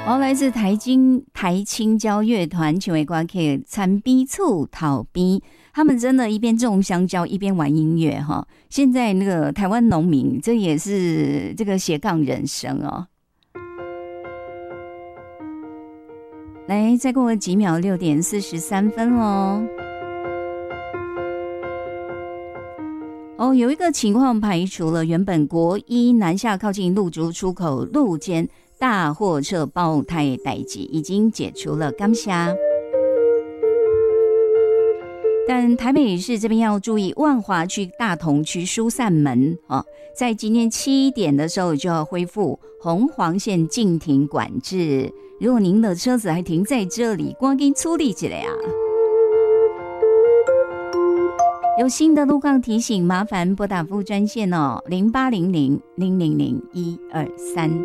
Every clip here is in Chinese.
来自台青椒乐团请为歌曲田边厝头边，他们真的一边种香蕉一边玩音乐哈。现在那个台湾农民，这也是这个斜杠人生哦。来，再过几秒，6点43分哦。有一个情况排除了，原本国一南下靠近鹿竹出口路间大货车爆胎代志已经解除了，感谢。但台北市这边要注意，万华区、大同区疏散门在今天7点的时候就要恢复红黄线禁停管制。如果您的车子还停在这里，赶紧处理起来啊！有新的路况提醒，麻烦拨打服务专线0800-000-123。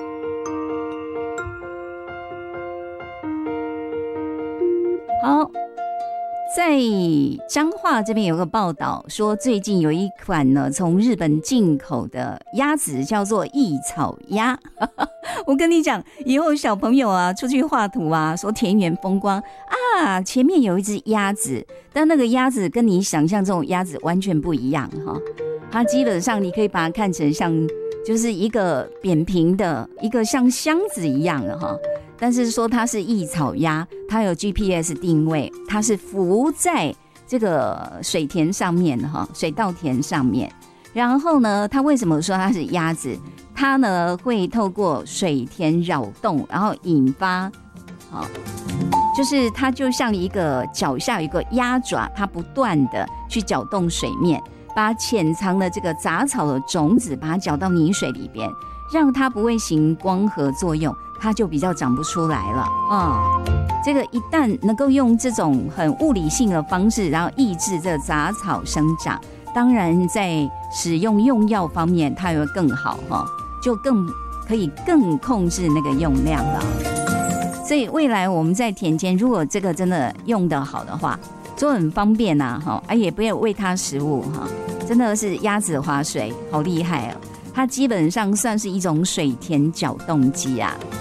好，在彰化这边有个报道说，最近有一款呢从日本进口的鸭子叫做异草鸭。我跟你讲，以后小朋友啊出去画图啊，说田园风光啊，前面有一只鸭子，但那个鸭子跟你想象这种鸭子完全不一样哈。它基本上你可以把它看成像就是一个扁平的一个像箱子一样的哈。但是说它是异草鸭，它有 GPS 定位，它是浮在这个水田上面哈，水稻田上面。然后呢，它为什么说它是鸭子？它呢会透过水田扰动，然后引发，就是它就像一个脚下有一个鸭爪，它不断的去搅动水面，把潜藏的这个杂草的种子把它搅到泥水里边，让它不会行光合作用，它就比较长不出来了这个一旦能够用这种很物理性的方式，然后抑制这杂草生长，当然在使用用药方面它也会更好就可以更控制那个用量了。所以未来我们在田间，如果这个真的用得好的话，就很方便也不要喂它食物真的是鸭子划水好厉害它基本上算是一种水田搅动机啊。